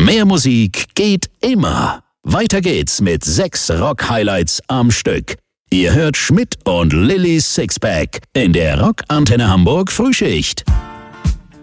Mehr Musik geht immer. Weiter geht's mit 6 Rock-Highlights am Stück. Ihr hört Schmidt und Lillys Sixpack in der Rock Antenne Hamburg Frühschicht.